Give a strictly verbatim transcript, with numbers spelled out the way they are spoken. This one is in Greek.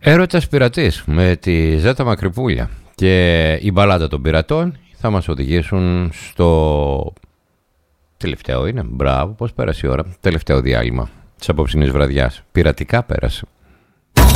Έρωτας πειρατής με τη Ζέτα Μακρυπούλια και η μπαλάτα των πειρατών θα μας οδηγήσουν στο τελευταίο είναι, μπράβο, πώς πέρασε η ώρα, τελευταίο διάλειμμα της απόψινής βραδιάς. Πειρατικά πέρασε.